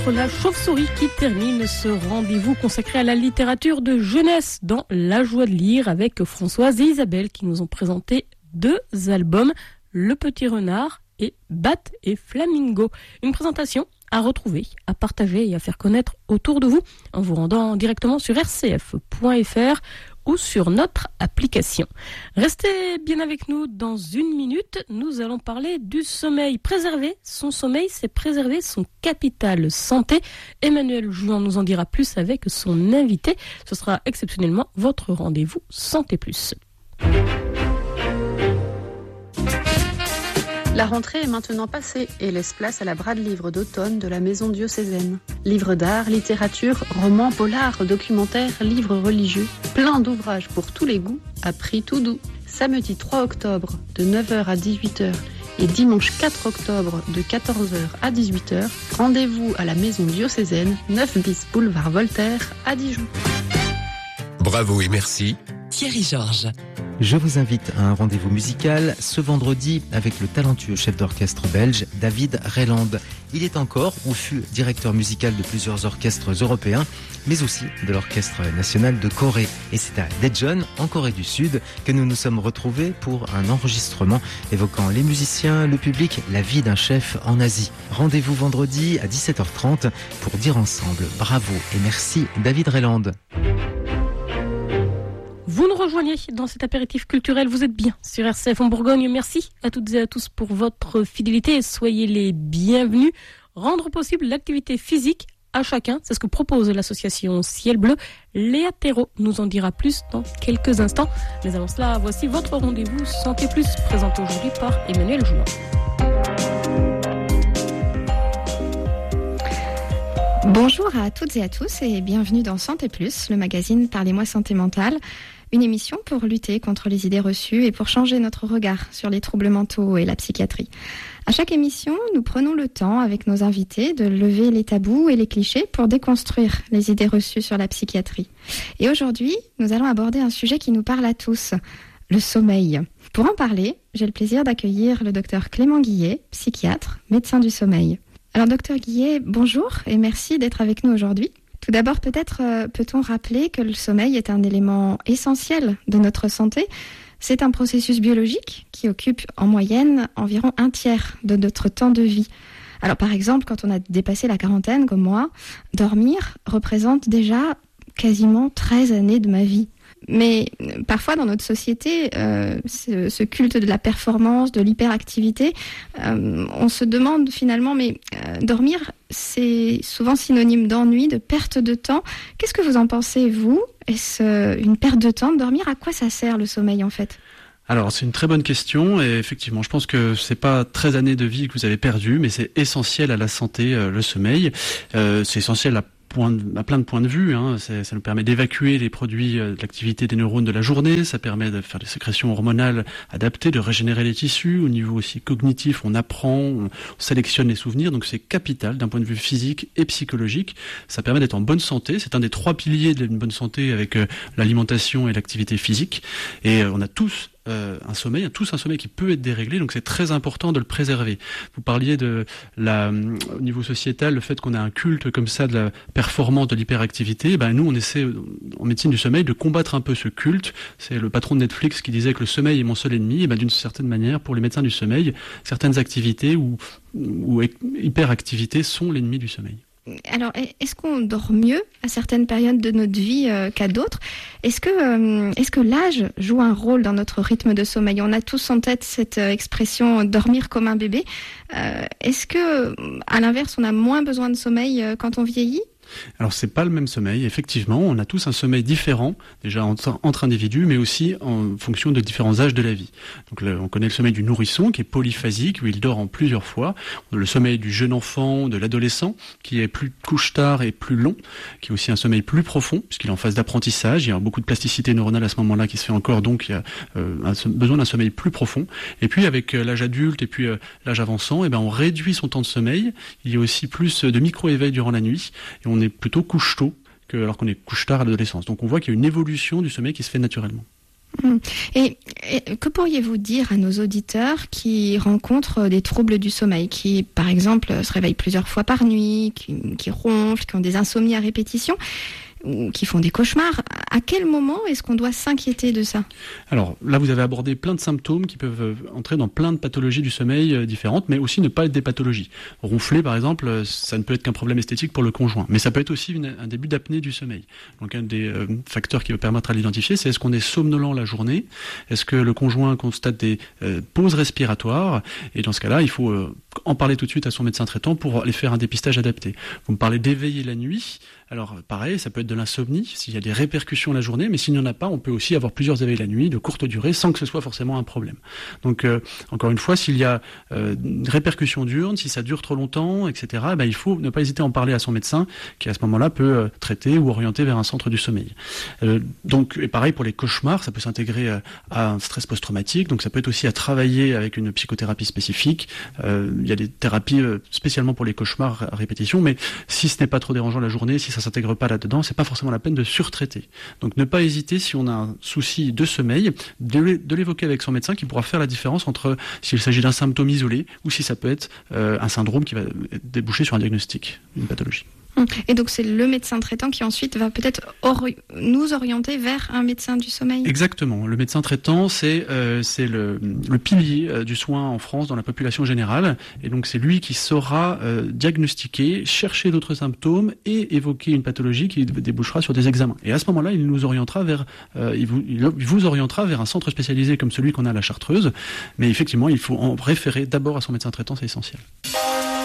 titre La Chauve-souris qui termine ce rendez-vous consacré à la littérature de jeunesse dans La Joie de lire avec Françoise et Isabelle qui nous ont présenté 2 albums, Le Petit Renard et Bat et Flamingo. Une présentation à retrouver, à partager et à faire connaître autour de vous en vous rendant directement sur rcf.fr ou sur notre application. Restez bien avec nous dans une minute. Nous allons parler du sommeil. Préserver son sommeil, c'est préserver son capital santé. Emmanuel Jouan nous en dira plus avec son invité. Ce sera exceptionnellement votre rendez-vous Santé Plus. La rentrée est maintenant passée et laisse place à la brade livre d'automne de la maison diocésaine. Livres d'art, littérature, romans, polars, documentaires, livres religieux, plein d'ouvrages pour tous les goûts, à prix tout doux. Samedi 3 octobre de 9h à 18h et dimanche 4 octobre de 14h à 18h, rendez-vous à la maison diocésaine, 9 bis boulevard Voltaire à Dijon. Bravo et merci. Thierry Georges. Je vous invite à un rendez-vous musical ce vendredi avec le talentueux chef d'orchestre belge David Reland. Il est encore ou fut directeur musical de plusieurs orchestres européens, mais aussi de l'Orchestre national de Corée. Et c'est à Daejeon, en Corée du Sud, que nous nous sommes retrouvés pour un enregistrement évoquant les musiciens, le public, la vie d'un chef en Asie. Rendez-vous vendredi à 17h30 pour dire ensemble bravo et merci David Reland. Vous nous rejoignez dans cet apéritif culturel, vous êtes bien sur RCF en Bourgogne. Merci à toutes et à tous pour votre fidélité et soyez les bienvenus. Rendre possible l'activité physique à chacun, c'est ce que propose l'association Ciel Bleu. Léa Thérault nous en dira plus dans quelques instants. Mais avant cela, voici votre rendez-vous Santé Plus, présenté aujourd'hui par Emmanuel Jouan. Bonjour à toutes et à tous et bienvenue dans Santé Plus, le magazine Parlez-moi Santé Mentale. Une émission pour lutter contre les idées reçues et pour changer notre regard sur les troubles mentaux et la psychiatrie. À chaque émission, nous prenons le temps avec nos invités de lever les tabous et les clichés pour déconstruire les idées reçues sur la psychiatrie. Et aujourd'hui, nous allons aborder un sujet qui nous parle à tous, le sommeil. Pour en parler, j'ai le plaisir d'accueillir le docteur Clément Guillet, psychiatre, médecin du sommeil. Alors docteur Guillet, bonjour et merci d'être avec nous aujourd'hui. Tout d'abord, peut-être peut-on rappeler que le sommeil est un élément essentiel de notre santé. C'est un processus biologique qui occupe en moyenne environ 1/3 de notre temps de vie. Alors par exemple, quand on a dépassé la quarantaine comme moi, dormir représente déjà quasiment 13 années de ma vie. Mais parfois dans notre société, ce culte de la performance, de l'hyperactivité, on se demande finalement, mais dormir, c'est souvent synonyme d'ennui, de perte de temps. Qu'est-ce que vous en pensez, vous ? Est-ce une perte de temps de dormir ? À quoi ça sert le sommeil en fait ? Alors c'est une très bonne question et effectivement je pense que c'est pas 13 années de vie que vous avez perdues, mais c'est essentiel à la santé, le sommeil. C'est essentiel à plein de points de vue, hein. Ça nous permet d'évacuer les produits de l'activité des neurones de la journée, ça permet de faire des sécrétions hormonales adaptées, de régénérer les tissus. Au niveau aussi cognitif, on apprend, on sélectionne les souvenirs, donc c'est capital d'un point de vue physique et psychologique. Ça permet d'être en bonne santé, c'est un des 3 piliers d'une bonne santé avec l'alimentation et l'activité physique. Et on a tous un sommeil qui peut être déréglé, donc c'est très important de le préserver. Vous parliez au niveau sociétal, le fait qu'on a un culte comme ça de la performance, de l'hyperactivité. Nous on essaie en médecine du sommeil de combattre un peu ce culte. C'est le patron de Netflix qui disait que le sommeil est mon seul ennemi. Et d'une certaine manière, pour les médecins du sommeil, certaines activités ou hyperactivités sont l'ennemi du sommeil. Alors, est-ce qu'on dort mieux à certaines périodes de notre vie qu'à d'autres ? Est-ce que l'âge joue un rôle dans notre rythme de sommeil ? On a tous en tête cette expression « dormir comme un bébé ». Est-ce que, à l'inverse, on a moins besoin de sommeil quand on vieillit ? Alors c'est pas le même sommeil, effectivement, on a tous un sommeil différent, déjà entre individus, mais aussi en fonction de différents âges de la vie. Donc on connaît le sommeil du nourrisson, qui est polyphasique, où il dort en plusieurs fois. On a le sommeil du jeune enfant, de l'adolescent, qui est plus couche tard et plus long, qui est aussi un sommeil plus profond, puisqu'il est en phase d'apprentissage, il y a beaucoup de plasticité neuronale à ce moment-là qui se fait encore, donc il y a besoin d'un sommeil plus profond. Et puis avec l'âge adulte et puis l'âge avançant, on réduit son temps de sommeil, il y a aussi plus de micro-éveil durant la nuit, et on est plutôt couche tôt alors qu'on est couche tard à l'adolescence. Donc on voit qu'il y a une évolution du sommeil qui se fait naturellement. Et que pourriez-vous dire à nos auditeurs qui rencontrent des troubles du sommeil, qui par exemple se réveillent plusieurs fois par nuit, qui ronflent, qui ont des insomnies à répétition, ou qui font des cauchemars? À quel moment est-ce qu'on doit s'inquiéter de ça? Alors là, vous avez abordé plein de symptômes qui peuvent entrer dans plein de pathologies du sommeil différentes, mais aussi ne pas être des pathologies. Ronfler, par exemple, ça ne peut être qu'un problème esthétique pour le conjoint, mais ça peut être aussi un début d'apnée du sommeil. Donc un des facteurs qui va permettre à l'identifier, c'est est-ce qu'on est somnolent la journée? Est-ce que le conjoint constate des pauses respiratoires? Et dans ce cas-là, il faut en parler tout de suite à son médecin traitant pour aller faire un dépistage adapté. Vous me parlez d'éveiller la nuit. Alors pareil, ça peut être de l'insomnie, s'il y a des répercussions la journée, mais s'il n'y en a pas, on peut aussi avoir plusieurs éveils la nuit, de courte durée, sans que ce soit forcément un problème. Donc encore une fois, s'il y a une répercussion diurne, si ça dure trop longtemps, etc., il faut ne pas hésiter à en parler à son médecin, qui à ce moment-là peut traiter ou orienter vers un centre du sommeil. Donc, et pareil pour les cauchemars, ça peut s'intégrer à un stress post-traumatique, donc ça peut être aussi à travailler avec une psychothérapie spécifique. Il y a des thérapies spécialement pour les cauchemars à répétition, mais si ce n'est pas trop dérangeant la journée, si ça s'intègre pas là-dedans, c'est pas forcément la peine de surtraiter. Donc ne pas hésiter, si on a un souci de sommeil, de l'évoquer avec son médecin qui pourra faire la différence entre s'il s'agit d'un symptôme isolé ou si ça peut être un syndrome qui va déboucher sur un diagnostic, une pathologie. Et donc c'est le médecin traitant qui ensuite va peut-être nous orienter vers un médecin du sommeil. Exactement. Le médecin traitant, c'est le pilier du soin en France dans la population générale. Et donc c'est lui qui saura diagnostiquer, chercher d'autres symptômes et évoquer une pathologie qui débouchera sur des examens. Et à ce moment-là, il nous orientera vers, il vous orientera vers un centre spécialisé comme celui qu'on a à la Chartreuse. Mais effectivement, il faut en référer d'abord à son médecin traitant, c'est essentiel.